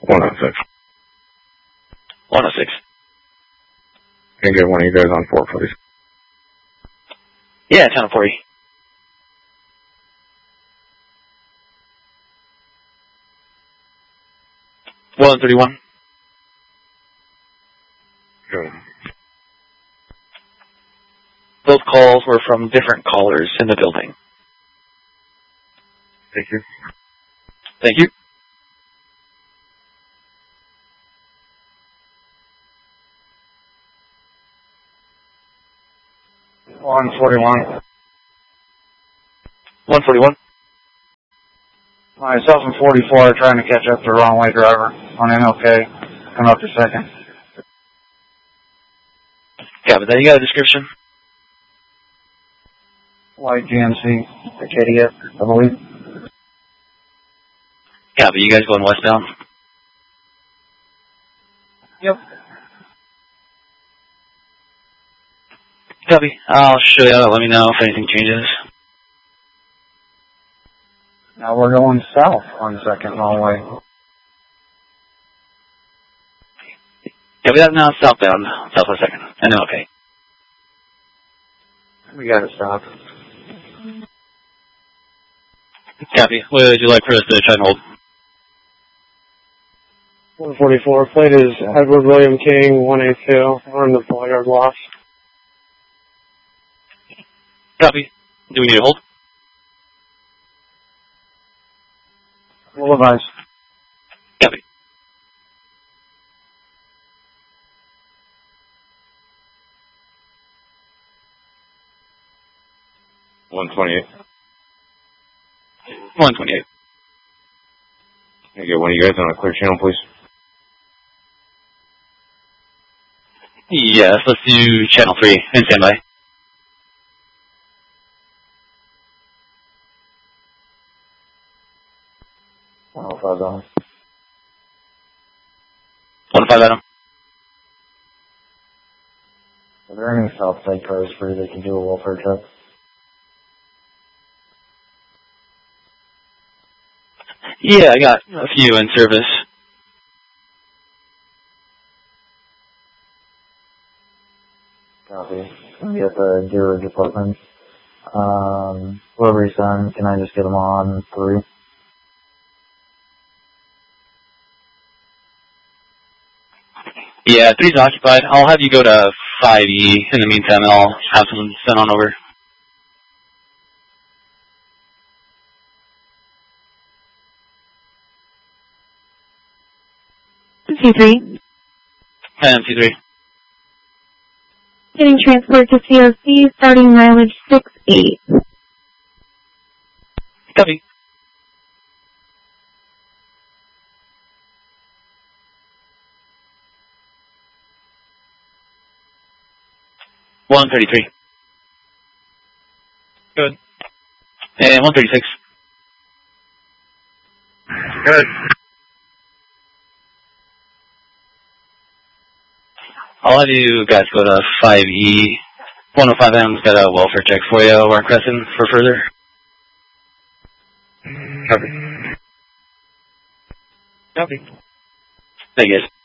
106. 106. Can I get one of you guys on 4, please? Yeah, 10 for you. Well, 31. Good. Both calls were from different callers in the building. Thank you. Thank you. On 41. 141. Myself and 44 are trying to catch up to the wrong way driver on MLK. Come up to second. Yeah, but then you got a description? White GMC, Acadia, I believe. Yeah, but you guys going westbound? Yep. Copy. I'll show you. Let me know if anything changes. Now we're going south on second wrong way. Yeah, we got now southbound, southwest second. I know, okay. We got to stop. Copy. What would you like for us to try and hold? 144. Plate is Edward William King, 182. On the Boyard loss. Copy. Do we need to hold? Full advice. Copy. $128. 128. Can I get one of you guys on a clear channel, please? Yes, let's do channel 3 and standby. Oh, 5 on. 105 Adam. Are there any south side cars free that can do a welfare check? Yeah, I got a few in service. Copy. Can we get the gear department? Whoever you send, can I just get them on 3? Yeah, 3's occupied. I'll have you go to 5E in the meantime, and I'll have someone sent on over. T3. T3. Getting transport to COC, starting mileage 68. Copy. $133. Good. And 136. Good. I'll have you guys go to 5E. 105M's got a welfare check for you over in Crescent for further. Copy. Copy. Thank you guys.